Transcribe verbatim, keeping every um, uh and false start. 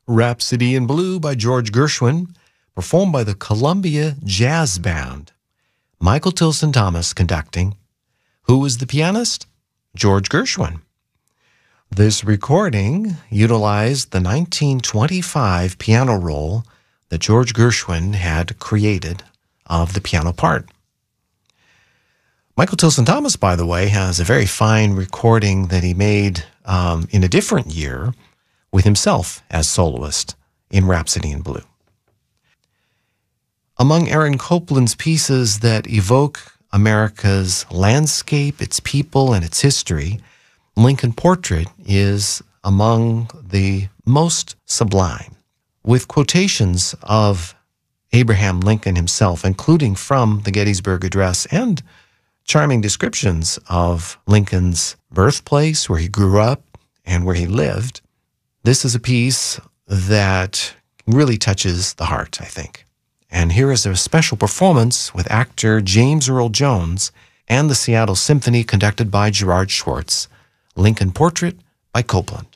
Rhapsody in Blue by George Gershwin, performed by the Columbia Jazz Band. Michael Tilson Thomas conducting. Who was the pianist? George Gershwin. This recording utilized the nineteen twenty-five piano roll that George Gershwin had created of the piano part. Michael Tilson Thomas, by the way, has a very fine recording that he made um, in a different year with himself as soloist in Rhapsody in Blue. Among Aaron Copland's pieces that evoke America's landscape, its people, and its history, Lincoln Portrait is among the most sublime, with quotations of Abraham Lincoln himself, including from the Gettysburg Address, and charming descriptions of Lincoln's birthplace, where he grew up, and where he lived. This is a piece that really touches the heart, I think. And here is a special performance with actor James Earl Jones and the Seattle Symphony, conducted by Gerard Schwartz. Lincoln Portrait by Copland.